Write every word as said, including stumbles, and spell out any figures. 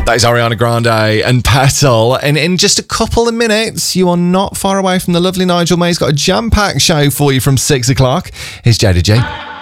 That is Ariana Grande and Petal. And in just a couple of minutes, you are not far away from the lovely Nigel May. He's got a jam-packed show for you from six o'clock. Here's Jada G.